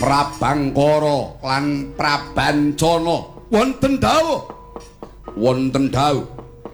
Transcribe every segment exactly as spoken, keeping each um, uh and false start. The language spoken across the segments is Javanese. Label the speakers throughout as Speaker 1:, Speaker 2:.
Speaker 1: Prabangkara lan Prabancana wonten dawuh wonten dawuh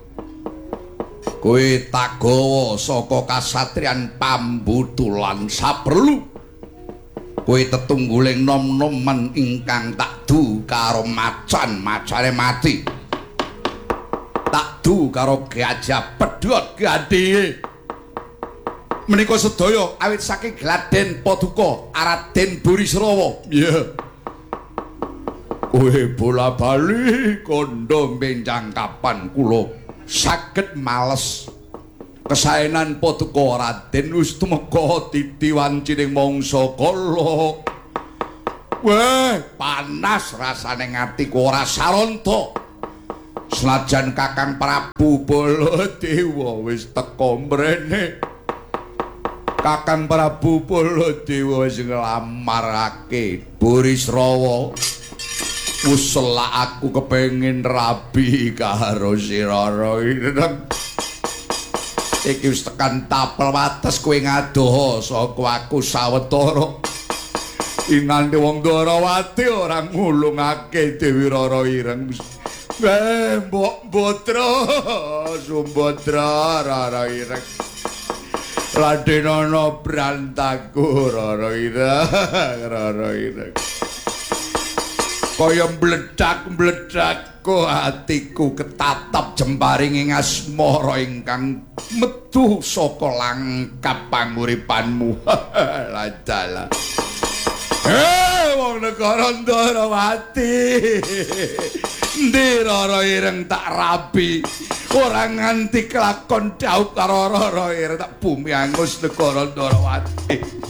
Speaker 1: kowe tagawa saka kasatriyan Pambutulan saperlu kowe tetungguling nom-noman ingkang tak du karo macan macane mati tak du karo gajah pedhot gandhe menika sedaya awit saking Gladen Paduka Raden Burisrawa iya kowe bola-bali kandha benjang kapan kula saged males kesaenan Paduka Raden wis tumeka titi wancining mangsa kala weh panas rasane ngatiku ora saranta senajan Kakang Prabu Baladewa wis teka mrene Kakang Prabu Baladewa wis nglamarake Burisrawa Usela aku kepengin rabi karo sirara ireng. Iki wis tekan tapel wates kowe ngadoha saka aku sawetara. Inane wong Darawati ora ngulungake Dewi Rara Ireng. Eh, Mbok Botra, Sumbadra Rara Ireng. Radenana Brantaku Rara Ireng, Rara Ireng. Kaya mbledak-mbledak kok atiku ketatap jemparing ing asmara ingkang metu saka langkap panguripanmu. Lajala. Eh, wong negara Ndarawati. Ndi Rara Ireng tak rabi. Ora nganti kelakon dhaup karo Rara Ireng tak bumi angus negara Ndarawati.